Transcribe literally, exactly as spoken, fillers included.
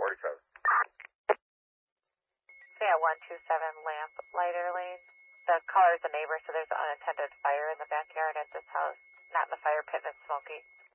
forty-seven. Yeah, one two seven lamp lighter lane. The caller's a neighbor, so there's an unattended fire in the backyard at this house. Not in the fire pit, it's smoky.